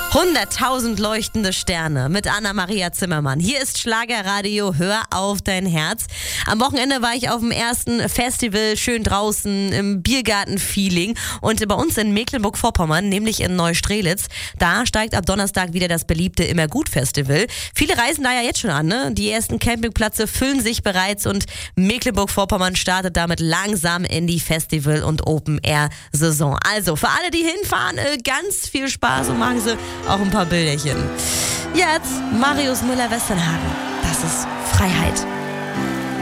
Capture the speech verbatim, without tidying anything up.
hunderttausend leuchtende Sterne mit Anna-Maria Zimmermann. Hier ist Schlagerradio, hör auf dein Herz. Am Wochenende war ich auf dem ersten Festival, schön draußen im Biergarten-Feeling. Und bei uns in Mecklenburg-Vorpommern, nämlich in Neustrelitz, da steigt ab Donnerstag wieder das beliebte Immergut-Festival. Viele reisen da ja jetzt schon an, ne? Die ersten Campingplätze füllen sich bereits und Mecklenburg-Vorpommern startet damit langsam in die Festival- und Open-Air-Saison. Also für alle, die hinfahren, ganz viel Spaß und machen sie auch ein paar Bilderchen. Jetzt Marius Müller-Westernhagen. Das ist Freiheit.